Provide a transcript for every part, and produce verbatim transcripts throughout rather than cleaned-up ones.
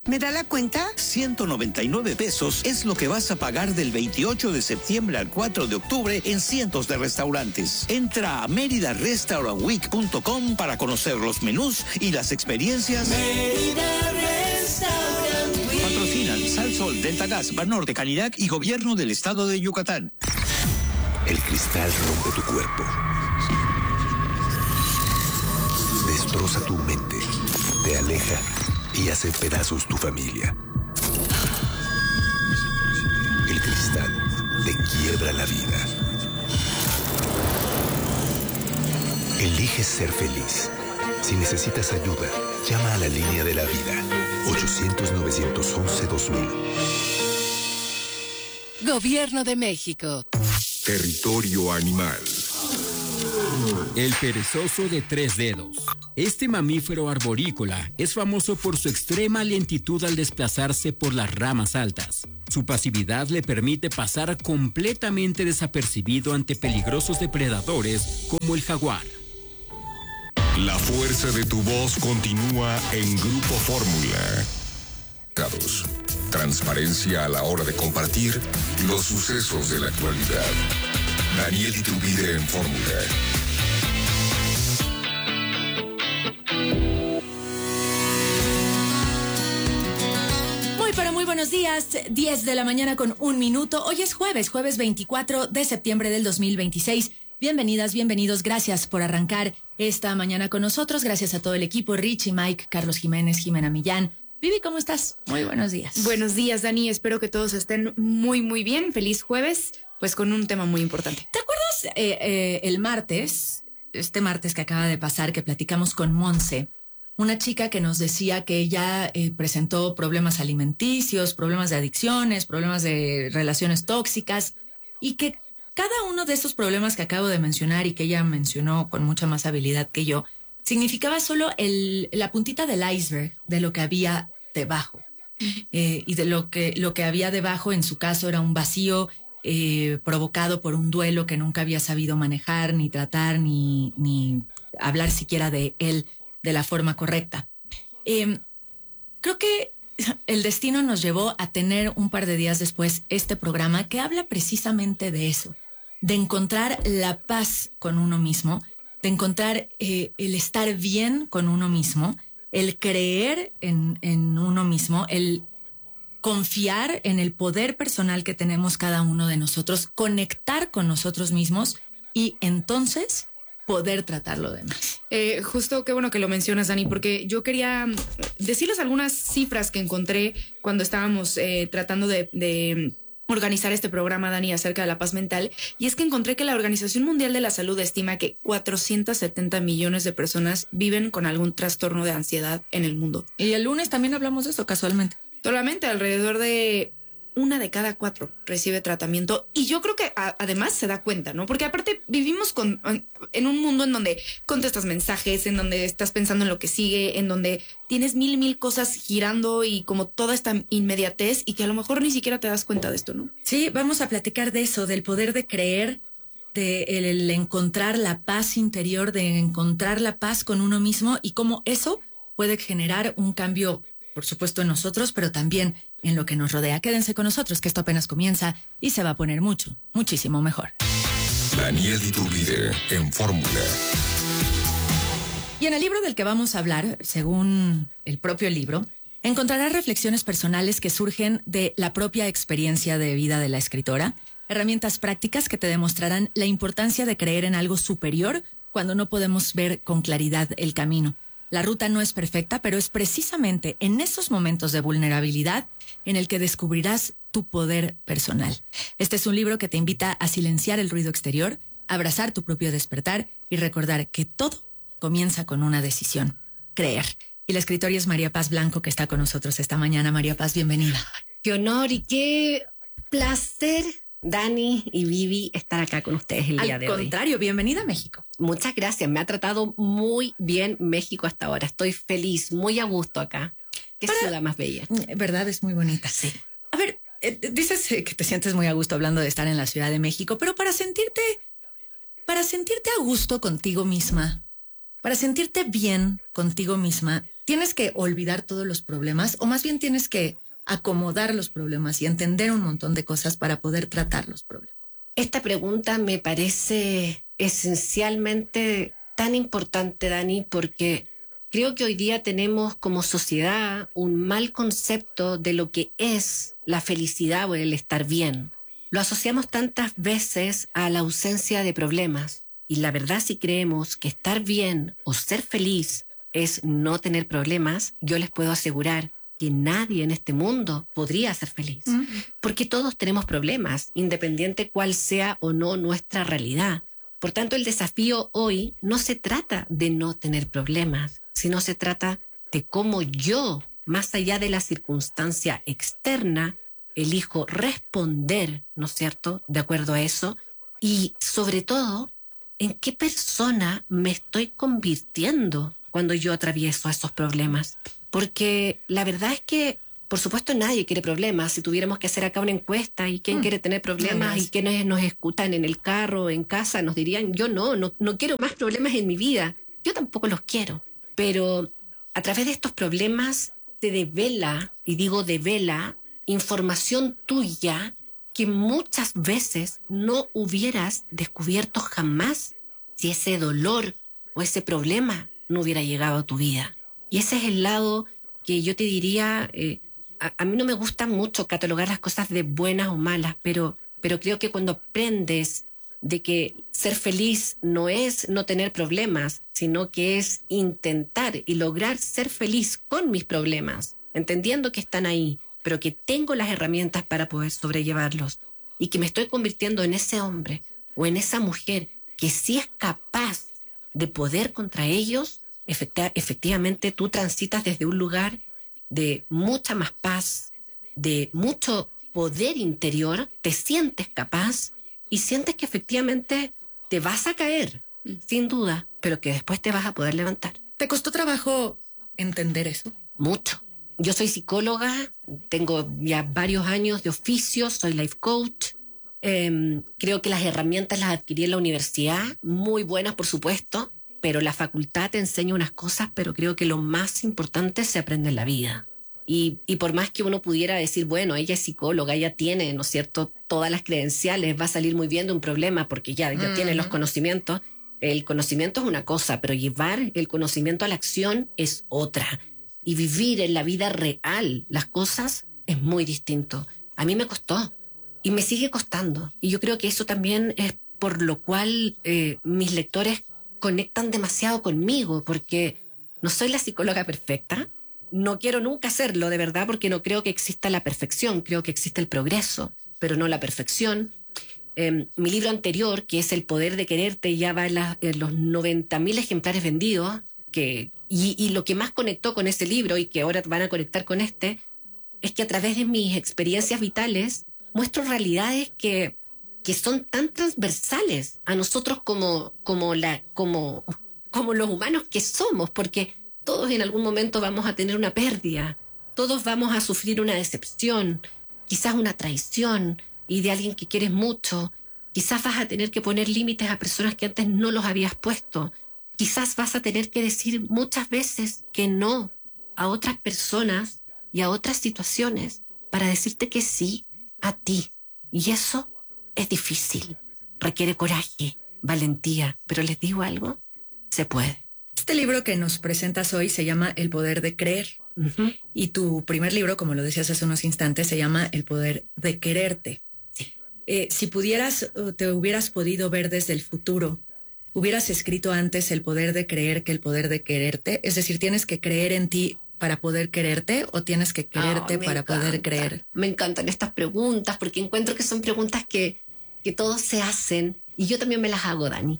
¿Me da la cuenta? ciento noventa y nueve pesos es lo que vas a pagar del veintiocho de septiembre al cuatro de octubre en cientos de restaurantes. Entra a mérida restaurant week punto com para conocer los menús y las experiencias. Mérida Restaurant Week. Patrocinan Sal Sol, Delta Gas, Banorte, Canilac y Gobierno del Estado de Yucatán. El cristal rompe tu cuerpo. Destroza tu mente. Te aleja y hace pedazos tu familia. El cristal te quiebra la vida. Elige ser feliz. Si necesitas ayuda, llama a la línea de la vida. ochocientos, novecientos once, dos mil. Gobierno de México. Territorio animal. El perezoso de tres dedos. Este mamífero arborícola es famoso por su extrema lentitud al desplazarse por las ramas altas. Su pasividad le permite pasar completamente desapercibido ante peligrosos depredadores como el jaguar. La fuerza de tu voz continúa en Grupo Fórmula. Transparencia a la hora de compartir los sucesos de la actualidad. Daniel Iturbide en Fórmula. Muy, pero muy buenos días. diez de la mañana con un minuto. Hoy es jueves, jueves veinticuatro de septiembre del dos mil veintiséis. Bienvenidas, bienvenidos. Gracias por arrancar esta mañana con nosotros. Gracias a todo el equipo. Richie, Mike, Carlos Jiménez, Jimena Millán. Vivi, ¿cómo estás? Muy buenos días. Buenos días, Dani. Espero que todos estén muy, muy bien. Feliz jueves, pues con un tema muy importante. ¿Te acuerdas eh, eh, el martes, este martes que acaba de pasar, que platicamos con Monse? Una chica que nos decía que ella eh, presentó problemas alimenticios, problemas de adicciones, problemas de relaciones tóxicas, y que cada uno de esos problemas que acabo de mencionar y que ella mencionó con mucha más habilidad que yo, significaba solo el, la puntita del iceberg de lo que había debajo. Eh, y de lo que, lo que había debajo, en su caso, era un vacío eh, provocado por un duelo que nunca había sabido manejar, ni tratar, ni, ni hablar siquiera de él de la forma correcta. Eh, creo que el destino nos llevó a tener un par de días después este programa que habla precisamente de eso, de encontrar la paz con uno mismo, de encontrar eh, el estar bien con uno mismo, el creer en, en uno mismo, el confiar en el poder personal que tenemos cada uno de nosotros, conectar con nosotros mismos y entonces poder tratar lo demás. Eh, justo qué bueno que lo mencionas, Dani, porque yo quería decirles algunas cifras que encontré cuando estábamos eh, tratando de... de organizar este programa, Dani, acerca de la paz mental, y es que encontré que la Organización Mundial de la Salud estima que cuatrocientos setenta millones de personas viven con algún trastorno de ansiedad en el mundo. Y el lunes también hablamos de eso, casualmente. Solamente alrededor de una de cada cuatro recibe tratamiento, y yo creo que a, además se da cuenta, ¿no? Porque aparte vivimos con, en un mundo en donde contestas mensajes, en donde estás pensando en lo que sigue, en donde tienes mil mil cosas girando y como toda esta inmediatez, y que a lo mejor ni siquiera te das cuenta de esto, ¿no? Sí, vamos a platicar de eso, del poder de creer, de el, el encontrar la paz interior, de encontrar la paz con uno mismo y cómo eso puede generar un cambio, por supuesto, en nosotros, pero también en lo que nos rodea. Quédense con nosotros, que esto apenas comienza y se va a poner mucho, muchísimo mejor. Daniel Iturbide en Fórmula. Y en el libro del que vamos a hablar, según el propio libro, encontrarás reflexiones personales que surgen de la propia experiencia de vida de la escritora, herramientas prácticas que te demostrarán la importancia de creer en algo superior cuando no podemos ver con claridad el camino. La ruta no es perfecta, pero es precisamente en esos momentos de vulnerabilidad en el que descubrirás tu poder personal. Este es un libro que te invita a silenciar el ruido exterior, abrazar tu propio despertar y recordar que todo comienza con una decisión: creer. Y la escritora es María Paz Blanco, que está con nosotros esta mañana. María Paz, bienvenida. Qué honor y qué placer, Dani y Vivi, estar acá con ustedes el día de hoy. Al contrario, bienvenida a México. Muchas gracias, me ha tratado muy bien México hasta ahora. Estoy feliz, muy a gusto acá. Qué Para... ciudad más bella. Verdad, es muy bonita. Sí. A ver, eh, dices que te sientes muy a gusto hablando de estar en la Ciudad de México, pero para sentirte, para sentirte a gusto contigo misma, para sentirte bien contigo misma, ¿tienes que olvidar todos los problemas o más bien tienes que acomodar los problemas y entender un montón de cosas para poder tratar los problemas? Esta pregunta me parece esencialmente tan importante, Dani, porque creo que hoy día tenemos como sociedad un mal concepto de lo que es la felicidad o el estar bien. Lo asociamos tantas veces a la ausencia de problemas. Y la verdad, si creemos que estar bien o ser feliz es no tener problemas, yo les puedo asegurar que nadie en este mundo podría ser feliz. Uh-huh. Porque todos tenemos problemas, independiente cuál sea o no nuestra realidad. Por tanto, el desafío hoy no se trata de no tener problemas, sino se trata de cómo yo, más allá de la circunstancia externa, elijo responder, ¿no es cierto?, de acuerdo a eso, y sobre todo, en qué persona me estoy convirtiendo cuando yo atravieso esos problemas. Porque la verdad es que, por supuesto, nadie quiere problemas. Si tuviéramos que hacer acá una encuesta y quién mm. quiere tener problemas y quienes nos escuchan en el carro, en casa, nos dirían, yo no, no, no quiero más problemas en mi vida. Yo tampoco los quiero. Pero a través de estos problemas se devela, y digo devela, información tuya que muchas veces no hubieras descubierto jamás si ese dolor o ese problema no hubiera llegado a tu vida. Y ese es el lado que yo te diría, eh, a, a mí no me gusta mucho catalogar las cosas de buenas o malas, pero, pero creo que cuando aprendes de que ser feliz no es no tener problemas, sino que es intentar y lograr ser feliz con mis problemas, entendiendo que están ahí, pero que tengo las herramientas para poder sobrellevarlos y que me estoy convirtiendo en ese hombre o en esa mujer que sí es capaz de poder contra ellos, efecti- efectivamente tú transitas desde un lugar de mucha más paz, de mucho poder interior, te sientes capaz y sientes que efectivamente te vas a caer, mm. sin duda, pero que después te vas a poder levantar. ¿Te costó trabajo entender eso? Mucho. Yo soy psicóloga, tengo ya varios años de oficio, soy life coach. Eh, creo que las herramientas las adquirí en la universidad, muy buenas por supuesto, pero la facultad te enseña unas cosas, pero creo que lo más importante se aprende en la vida. Y, y por más que uno pudiera decir, bueno, ella es psicóloga, ella tiene, ¿no es cierto?, todas las credenciales, va a salir muy bien de un problema porque ya, ya mm. tiene los conocimientos. El conocimiento es una cosa, pero llevar el conocimiento a la acción es otra. Y vivir en la vida real las cosas es muy distinto. A mí me costó y me sigue costando. Y yo creo que eso también es por lo cual eh, mis lectores conectan demasiado conmigo, porque no soy la psicóloga perfecta, no quiero nunca serlo de verdad, porque no creo que exista la perfección, creo que existe el progreso, pero no la perfección. Eh, mi libro anterior, que es El poder de quererte, ya va en, la, en los noventa mil ejemplares vendidos, que, y, y lo que más conectó con ese libro y que ahora van a conectar con este, es que a través de mis experiencias vitales muestro realidades que, que son tan transversales a nosotros como, como, la, como, como los humanos que somos, porque todos en algún momento vamos a tener una pérdida, todos vamos a sufrir una decepción, quizás una traición y de alguien que quieres mucho, quizás vas a tener que poner límites a personas que antes no los habías puesto. Quizás vas a tener que decir muchas veces que no a otras personas y a otras situaciones para decirte que sí a ti. Y eso es difícil, requiere coraje, valentía, pero les digo algo, se puede. Este libro que nos presentas hoy se llama El poder de creer. Uh-huh. Y tu primer libro, como lo decías hace unos instantes, se llama El poder de quererte. Sí. Eh, si pudieras o te hubieras podido ver desde el futuro, ¿hubieras escrito antes el poder de creer que el poder de quererte? Es decir, ¿tienes que creer en ti para poder quererte o tienes que quererte oh, para encanta. poder creer? Me encantan estas preguntas porque encuentro que son preguntas que, que todos se hacen y yo también me las hago, Dani.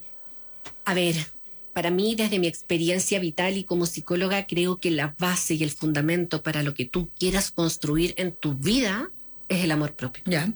A ver, para mí, desde mi experiencia vital y como psicóloga, creo que la base y el fundamento para lo que tú quieras construir en tu vida es el amor propio. Ya.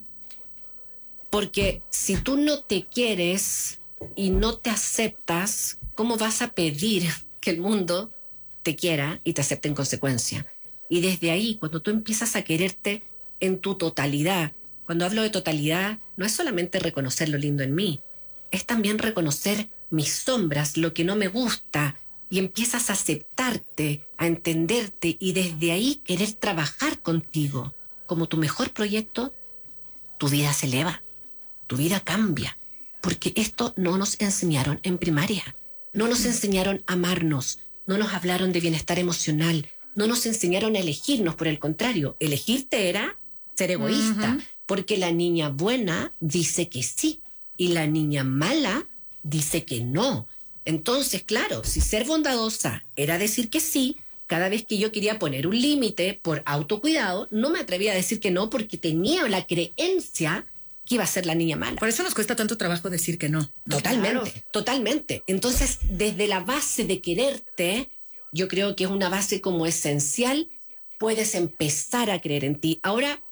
Porque si tú no te quieres y no te aceptas, ¿cómo vas a pedir que el mundo te quiera y te acepte en consecuencia? Y desde ahí, cuando tú empiezas a quererte en tu totalidad, cuando hablo de totalidad, no es solamente reconocer lo lindo en mí, es también reconocer mis sombras, lo que no me gusta, y empiezas a aceptarte, a entenderte y desde ahí querer trabajar contigo como tu mejor proyecto, tu vida se eleva, tu vida cambia, porque esto no nos enseñaron en primaria, no nos enseñaron a amarnos, no nos hablaron de bienestar emocional, no nos enseñaron a elegirnos, por el contrario, elegirte era ser egoísta, uh-huh. porque la niña buena dice que sí y la niña mala dice que no. Entonces, claro, si ser bondadosa era decir que sí, cada vez que yo quería poner un límite por autocuidado, no me atrevía a decir que no porque tenía la creencia que iba a ser la niña mala. Por eso nos cuesta tanto trabajo decir que no. Totalmente, claro. totalmente. Entonces, desde la base de quererte, yo creo que es una base como esencial, puedes empezar a creer en ti. Ahora,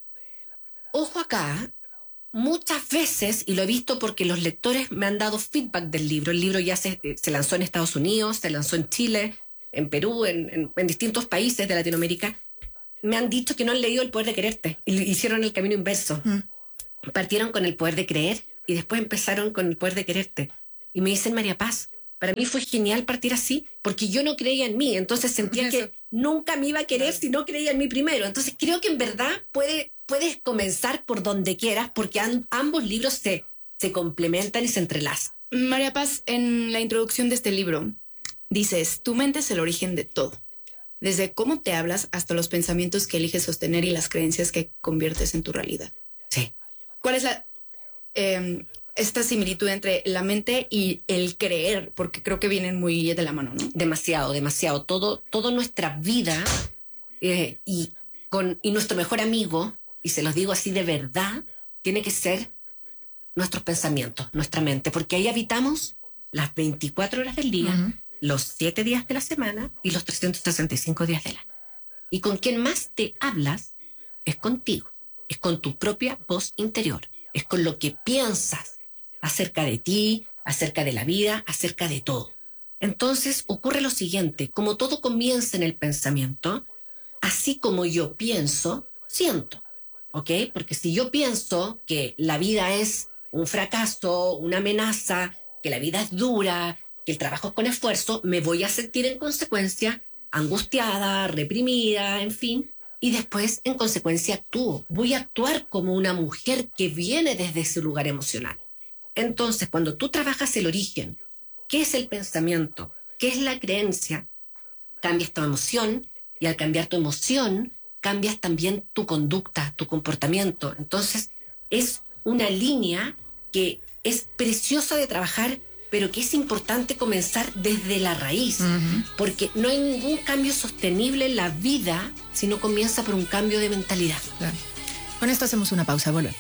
ojo acá, muchas veces, y lo he visto porque los lectores me han dado feedback del libro, el libro ya se, se lanzó en Estados Unidos, se lanzó en Chile, en Perú, en, en, en distintos países de Latinoamérica, me han dicho que no han leído El poder de quererte, y hicieron el camino inverso. Mm. Partieron con El poder de creer y después empezaron con El poder de quererte. Y me dicen, María Paz, para mí fue genial partir así, porque yo no creía en mí, entonces sentía Eso. que nunca me iba a querer si no creía en mí primero. Entonces creo que en verdad puede, puedes comenzar por donde quieras, porque an, ambos libros se, se complementan y se entrelazan. María Paz, en la introducción de este libro, dices, tu mente es el origen de todo. Desde cómo te hablas hasta los pensamientos que eliges sostener y las creencias que conviertes en tu realidad. Sí. ¿Cuál es la eh, esta similitud entre la mente y el creer? Porque creo que vienen muy de la mano, ¿no? Demasiado, demasiado. Todo, toda nuestra vida eh, y, con, y nuestro mejor amigo, y se los digo así de verdad, tiene que ser nuestros pensamientos, nuestra mente, porque ahí habitamos las veinticuatro horas del día, uh-huh. los siete días de la semana y los trescientos sesenta y cinco días del año. Y con quien más te hablas es contigo. Es con tu propia voz interior, es con lo que piensas acerca de ti, acerca de la vida, acerca de todo. Entonces ocurre lo siguiente, como todo comienza en el pensamiento, así como yo pienso, siento, ¿ok? Porque si yo pienso que la vida es un fracaso, una amenaza, que la vida es dura, que el trabajo es con esfuerzo, me voy a sentir en consecuencia angustiada, reprimida, en fin. Y después, en consecuencia, actúo. Voy a actuar como una mujer que viene desde ese lugar emocional. Entonces, cuando tú trabajas el origen, ¿qué es el pensamiento? ¿Qué es la creencia? Cambias tu emoción y al cambiar tu emoción, cambias también tu conducta, tu comportamiento. Entonces, es una línea que es preciosa de trabajar, pero que es importante comenzar desde la raíz, uh-huh. porque no hay ningún cambio sostenible en la vida si no comienza por un cambio de mentalidad. Claro. Con esto hacemos una pausa, volvemos.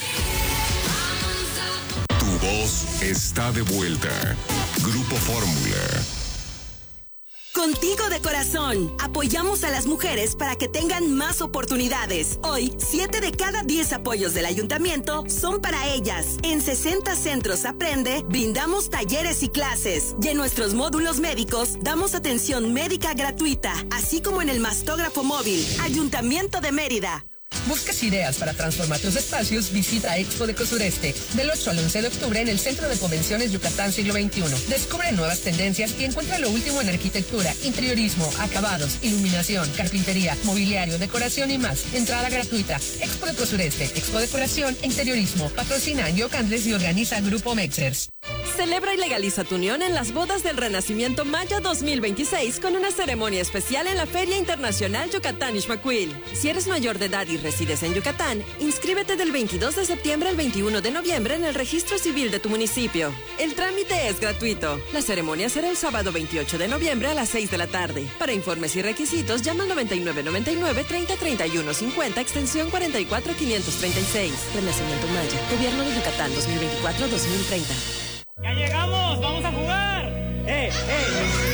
Tu voz está de vuelta. Grupo Fórmula. Contigo de corazón, apoyamos a las mujeres para que tengan más oportunidades. Hoy, siete de cada diez apoyos del ayuntamiento son para ellas. En sesenta Centros Aprende, brindamos talleres y clases. Y en nuestros módulos médicos, damos atención médica gratuita, así como en el mastógrafo móvil. Ayuntamiento de Mérida. ¿Buscas ideas para transformar tus espacios? Visita Expo Deco Sureste del ocho al once de octubre en el Centro de Convenciones Yucatán Siglo veintiuno. Descubre nuevas tendencias y encuentra lo último en arquitectura, interiorismo, acabados, iluminación, carpintería, mobiliario, decoración y más. Entrada gratuita. Expo Deco Sureste, Expo Decoración e Interiorismo. Patrocina Yocandles y organiza Grupo Mexers. Celebra y legaliza tu unión en las bodas del Renacimiento Maya dos mil veintiséis con una ceremonia especial en la Feria Internacional Yucatán Ixmaquil. Si eres mayor de edad y resides en Yucatán, inscríbete del veintidós de septiembre al veintiuno de noviembre en el registro civil de tu municipio. El trámite es gratuito. La ceremonia será el sábado veintiocho de noviembre a las seis de la tarde. Para informes y requisitos, llama al noventa y nueve noventa y nueve, treinta, treinta y uno, cincuenta, extensión cuarenta y cuatro, quinientos treinta y seis. Renacimiento Maya, Gobierno de Yucatán dos mil veinticuatro a dos mil treinta. ¡Ya llegamos! ¡Vamos a jugar! ¡Eh, eh!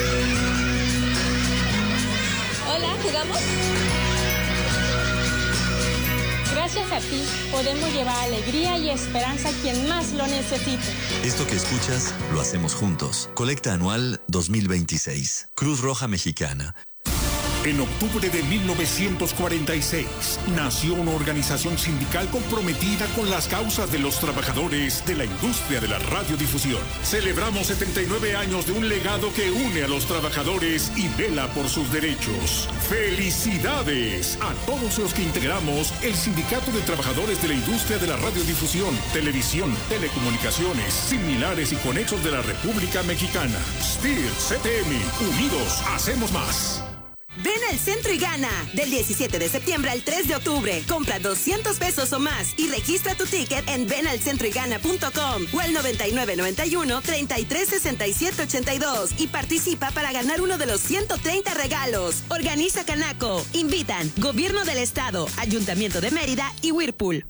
Hola, ¿jugamos? Gracias a ti, podemos llevar alegría y esperanza a quien más lo necesite. Esto que escuchas, lo hacemos juntos. Colecta anual dos mil veintiséis. Cruz Roja Mexicana. En octubre de mil novecientos cuarenta y seis, nació una organización sindical comprometida con las causas de los trabajadores de la industria de la radiodifusión. Celebramos setenta y nueve años de un legado que une a los trabajadores y vela por sus derechos. ¡Felicidades a todos los que integramos el Sindicato de Trabajadores de la Industria de la Radiodifusión, Televisión, Telecomunicaciones, similares y conexos de la República Mexicana! S T I R, C T M, unidos hacemos más. Ven al centro y gana. Del diecisiete de septiembre al tres de octubre. Compra doscientos pesos o más y registra tu ticket en ven al centro y gana punto com o al noventa y nueve noventa y uno treinta y tres sesenta y siete ochenta y dos y participa para ganar uno de los ciento treinta regalos. Organiza Canaco. Invitan Gobierno del Estado, Ayuntamiento de Mérida y Whirlpool.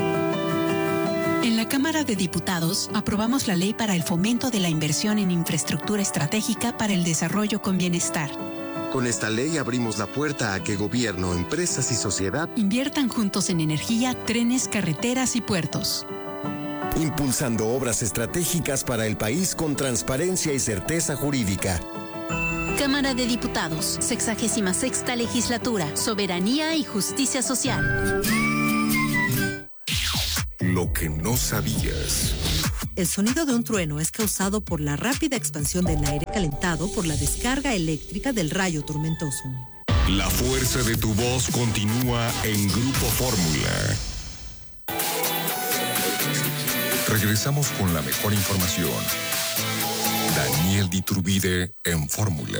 En la Cámara de Diputados aprobamos la ley para el fomento de la inversión en infraestructura estratégica para el desarrollo con bienestar. Con esta ley abrimos la puerta a que gobierno, empresas y sociedad inviertan juntos en energía, trenes, carreteras y puertos. Impulsando obras estratégicas para el país con transparencia y certeza jurídica. Cámara de Diputados, sexagésima sexta legislatura, soberanía y justicia social. Lo que no sabías. El sonido de un trueno es causado por la rápida expansión del aire calentado por la descarga eléctrica del rayo tormentoso. La fuerza de tu voz continúa en Grupo Fórmula. Regresamos con la mejor información. Daniel de Iturbide en Fórmula.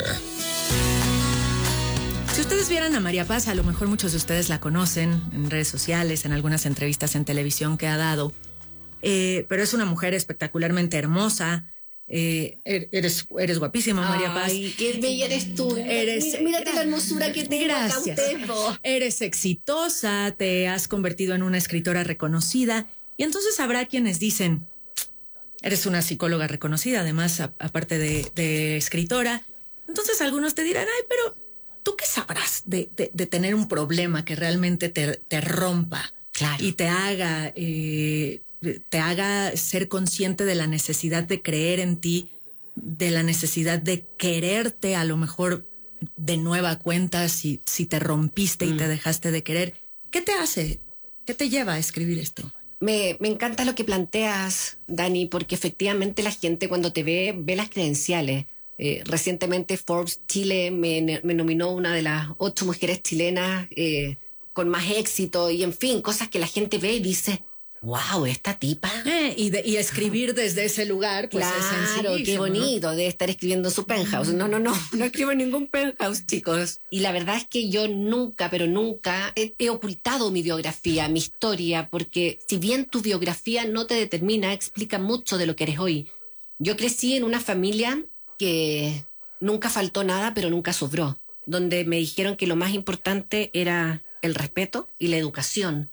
Si ustedes vieran a María Paz, a lo mejor muchos de ustedes la conocen en redes sociales, en algunas entrevistas en televisión que ha dado. Eh, pero es una mujer espectacularmente hermosa. Eh, eres, eres guapísima, María Paz. Ay, qué bella eres tú. Eres, Mírate la hermosura que tengo. Gracias. Eres exitosa, te has convertido en una escritora reconocida. Y entonces habrá quienes dicen, eres una psicóloga reconocida, además, a, aparte de, de escritora. Entonces algunos te dirán, ay, pero ¿tú qué sabrás de, de, de tener un problema que realmente te, te rompa? Claro. Y te haga... Eh, te haga ser consciente de la necesidad de creer en ti, de la necesidad de quererte a lo mejor de nueva cuenta si, si te rompiste mm. y te dejaste de querer. ¿Qué te hace? ¿Qué te lleva a escribir esto? Me, me encanta lo que planteas, Dani, porque efectivamente la gente cuando te ve, ve las credenciales. Eh, recientemente Forbes Chile me, me nominó una de las ocho mujeres chilenas eh, con más éxito y en fin, cosas que la gente ve y dice... ¡Wow! Esta tipa. Eh, y, de, y escribir desde ese lugar, pues claro, es sencillo. Qué bonito, ¿no? De estar escribiendo en su penthouse. No, no, no, no escribo en ningún penthouse, chicos. Y la verdad es que yo nunca, pero nunca he, he ocultado mi biografía, mi historia, porque si bien tu biografía no te determina, explica mucho de lo que eres hoy. Yo crecí en una familia que nunca faltó nada, pero nunca sobró, donde me dijeron que lo más importante era el respeto y la educación.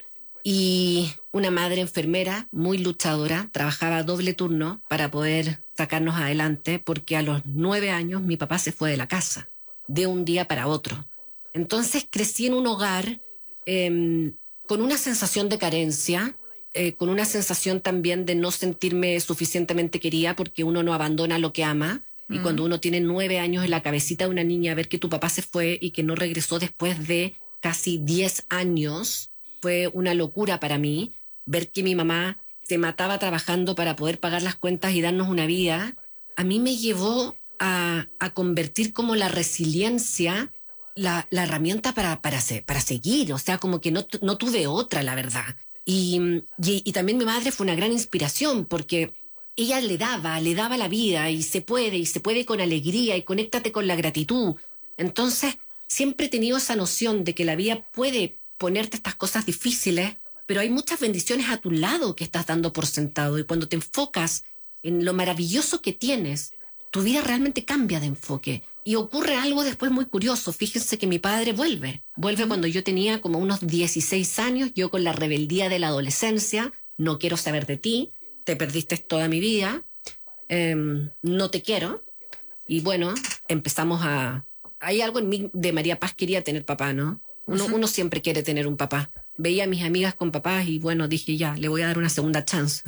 Y una madre enfermera muy luchadora, trabajaba doble turno para poder sacarnos adelante porque a los nueve años mi papá se fue de la casa, de un día para otro. Entonces crecí en un hogar eh, con una sensación de carencia, eh, con una sensación también de no sentirme suficientemente querida porque uno no abandona lo que ama. Mm. Y cuando uno tiene nueve años en la cabecita de una niña, ver que tu papá se fue y que no regresó después de casi diez años... Fue una locura para mí ver que mi mamá se mataba trabajando para poder pagar las cuentas y darnos una vida. A mí me llevó a, a convertir como la resiliencia, la, la herramienta para, para, se, para seguir. O sea, como que no, no tuve otra, la verdad. Y, y, y también mi madre fue una gran inspiración porque ella le daba, le daba la vida y se puede, y se puede con alegría y conéctate con la gratitud. Entonces, siempre he tenido esa noción de que la vida puede ponerte estas cosas difíciles, pero hay muchas bendiciones a tu lado que estás dando por sentado y cuando te enfocas en lo maravilloso que tienes, tu vida realmente cambia de enfoque y ocurre algo después muy curioso. Fíjense que mi padre vuelve, vuelve mm. cuando yo tenía como unos dieciséis años, yo con la rebeldía de la adolescencia, no quiero saber de ti, te perdiste toda mi vida, eh, no te quiero, y bueno, empezamos a... Hay algo en mí de María Paz quería tener papá, ¿no? Uno, uno siempre quiere tener un papá. Veía a mis amigas con papás y bueno, dije ya, le voy a dar una segunda chance.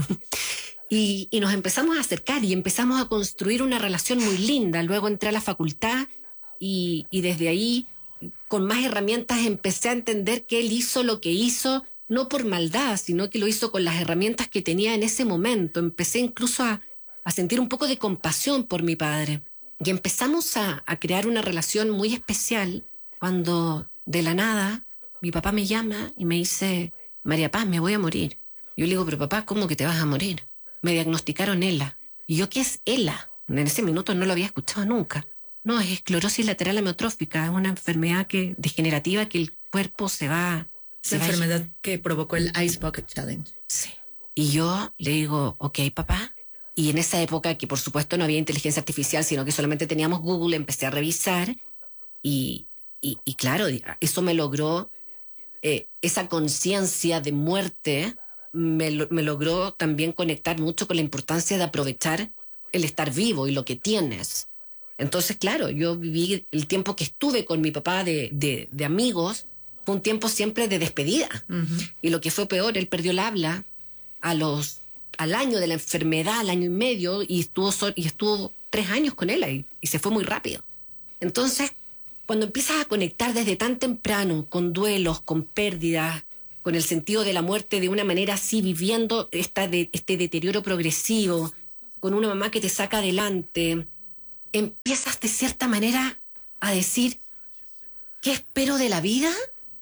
y, y nos empezamos a acercar y empezamos a construir una relación muy linda. Luego entré a la facultad y, y desde ahí con más herramientas empecé a entender que él hizo lo que hizo, no por maldad, sino que lo hizo con las herramientas que tenía en ese momento. Empecé incluso a, a sentir un poco de compasión por mi padre. Y empezamos a, a crear una relación muy especial cuando de la nada mi papá me llama y me dice, María Paz, me voy a morir. Yo le digo, pero papá, ¿cómo que te vas a morir? Me diagnosticaron ELA. ¿Y yo qué es ELA? En ese minuto no lo había escuchado nunca. No, es esclerosis lateral amiotrófica, es una enfermedad que, degenerativa que el cuerpo se va... La enfermedad que provocó el Ice Bucket Challenge. Sí. Y yo le digo, ok, papá. Y en esa época, que por supuesto no había inteligencia artificial, sino que solamente teníamos Google, empecé a revisar y, y, y claro, eso me logró, eh, esa conciencia de muerte me, lo, me logró también conectar mucho con la importancia de aprovechar el estar vivo y lo que tienes. Entonces, claro, yo viví el tiempo que estuve con mi papá de, de, de amigos, fue un tiempo siempre de despedida. Uh-huh. Y lo que fue peor, él perdió el habla a los, al año de la enfermedad, al año y medio, y estuvo, y estuvo tres años con él y, y se fue muy rápido. Entonces, cuando empiezas a conectar desde tan temprano con duelos, con pérdidas, con el sentido de la muerte de una manera así, viviendo esta de, este deterioro progresivo, con una mamá que te saca adelante, empiezas de cierta manera a decir, ¿qué espero de la vida?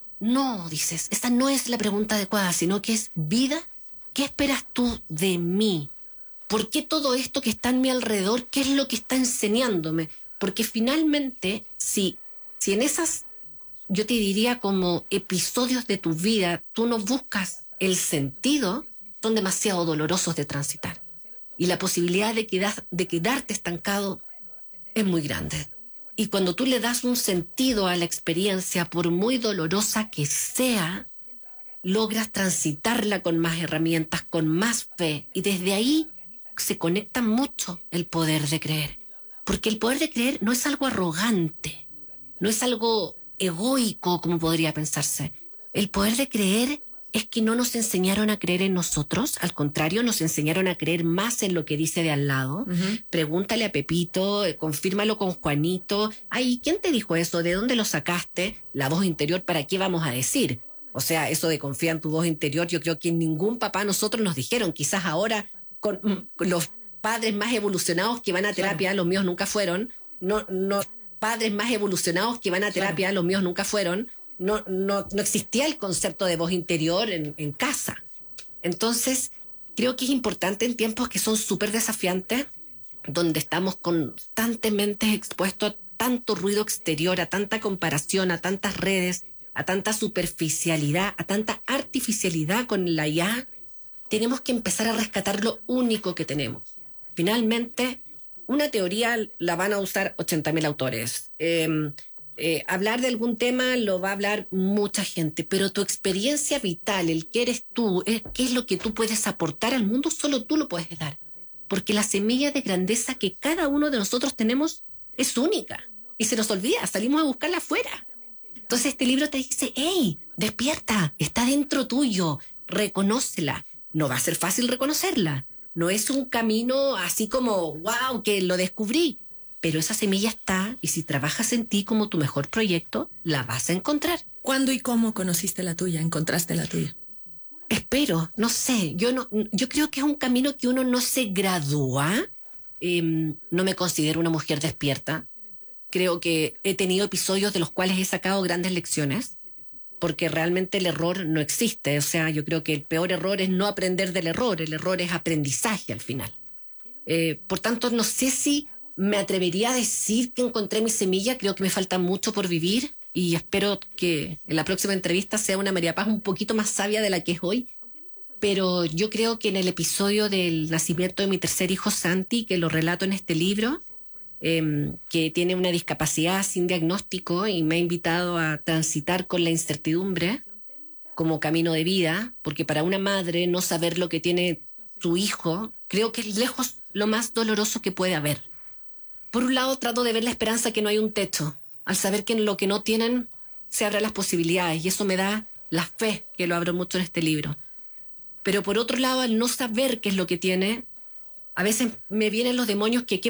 No, dices, esta no es la pregunta adecuada, sino que es vida. ¿Qué esperas tú de mí? ¿Por qué todo esto que está en mi alrededor? ¿Qué es lo que está enseñándome? Porque finalmente, si, si en esas, yo te diría como episodios de tu vida, tú no buscas el sentido, son demasiado dolorosos de transitar. Y la posibilidad de, quedar, de quedarte estancado es muy grande. Y cuando tú le das un sentido a la experiencia, por muy dolorosa que sea, logras transitarla con más herramientas, con más fe. Y desde ahí se conecta mucho el poder de creer. Porque el poder de creer no es algo arrogante, no es algo egoico como podría pensarse. El poder de creer es que no nos enseñaron a creer en nosotros, al contrario, nos enseñaron a creer más en lo que dice de al lado. Uh-huh. Pregúntale a Pepito, eh, confírmalo con Juanito. Ay, ¿quién te dijo eso? ¿De dónde lo sacaste? La voz interior, ¿para qué vamos a decir? O sea, eso de confía en tu voz interior, yo creo que ningún papá a nosotros nos dijeron. Quizás ahora con, con los padres más evolucionados que van a terapia, claro. Los míos nunca fueron. No, no, padres más evolucionados que van a terapia, claro. Los míos nunca fueron. No, no, no existía el concepto de voz interior en, en casa. Entonces, creo que es importante en tiempos que son súper desafiantes, donde estamos constantemente expuestos a tanto ruido exterior, a tanta comparación, a tantas redes, a tanta superficialidad, a tanta artificialidad con la I A, tenemos que empezar a rescatar lo único que tenemos. Finalmente, una teoría la van a usar ochenta mil autores. Eh, Eh, hablar de algún tema lo va a hablar mucha gente, pero tu experiencia vital, el que eres tú, es, qué es lo que tú puedes aportar al mundo, solo tú lo puedes dar. Porque la semilla de grandeza que cada uno de nosotros tenemos es única y se nos olvida, salimos a buscarla afuera. Entonces este libro te dice, hey, despierta, está dentro tuyo, reconócela. No va a ser fácil reconocerla, no es un camino así como, wow, que lo descubrí. Pero esa semilla está, y si trabajas en ti como tu mejor proyecto, la vas a encontrar. ¿Cuándo y cómo conociste la tuya, encontraste la tuya? Espero, no sé, yo no, yo creo que es un camino que uno no se gradúa. Eh, no me considero una mujer despierta. Creo que he tenido episodios de los cuales he sacado grandes lecciones, porque realmente el error no existe. O sea, yo creo que el peor error es no aprender del error, el error es aprendizaje al final. Eh, por tanto, no sé si me atrevería a decir que encontré mi semilla, creo que me falta mucho por vivir y espero que en la próxima entrevista sea una María Paz un poquito más sabia de la que es hoy, pero yo creo que en el episodio del nacimiento de mi tercer hijo Santi, que lo relato en este libro, eh, que tiene una discapacidad sin diagnóstico y me ha invitado a transitar con la incertidumbre como camino de vida, porque para una madre no saber lo que tiene su hijo, creo que es lejos lo más doloroso que puede haber. Por un lado, trato de ver la esperanza que no hay un techo, al saber que en lo que no tienen se abren las posibilidades, y eso me da la fe, que lo abro mucho en este libro. Pero por otro lado, al no saber qué es lo que tiene, a veces me vienen los demonios que qué,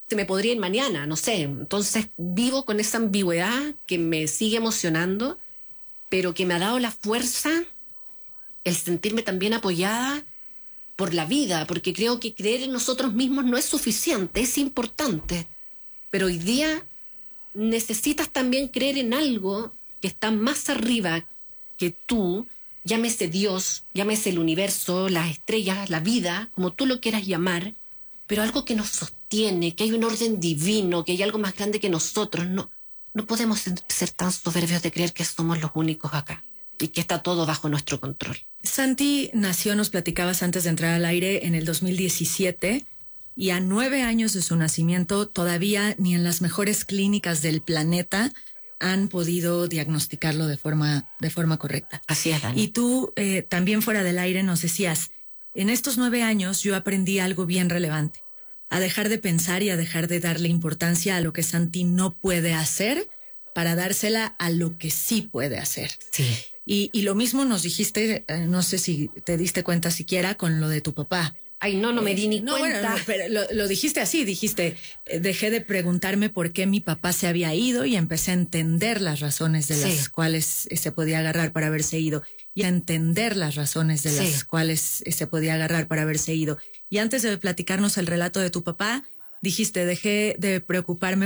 se me podría ir mañana, no sé. Entonces vivo con esa ambigüedad que me sigue emocionando, pero que me ha dado la fuerza el sentirme también apoyada por la vida, porque creo que creer en nosotros mismos no es suficiente, es importante. Pero hoy día necesitas también creer en algo que está más arriba que tú, llámese Dios, llámese el universo, las estrellas, la vida, como tú lo quieras llamar, pero algo que nos sostiene, que hay un orden divino, que hay algo más grande que nosotros. No, no podemos ser tan soberbios de creer que somos los únicos acá y que está todo bajo nuestro control. Santi nació, nos platicabas antes de entrar al aire, en el dos mil diecisiete, y a nueve años de su nacimiento todavía ni en las mejores clínicas del planeta han podido diagnosticarlo de forma, de forma correcta. Así es, Dani. Y tú eh, también fuera del aire nos decías, en estos nueve años yo aprendí algo bien relevante, a dejar de pensar y a dejar de darle importancia a lo que Santi no puede hacer para dársela a lo que sí puede hacer. Sí. Y, y lo mismo nos dijiste, eh, no sé si te diste cuenta siquiera con lo de tu papá. Ay, no, no me di ni eh, no, cuenta. Bueno, no, pero lo, lo dijiste así, dijiste, eh, dejé de preguntarme por qué mi papá se había ido y empecé a entender las razones de Sí. las cuales eh, se podía agarrar para haberse ido. Y a entender las razones de las Sí. cuales eh, se podía agarrar para haberse ido. Y antes de platicarnos el relato de tu papá, dijiste, dejé de preocuparme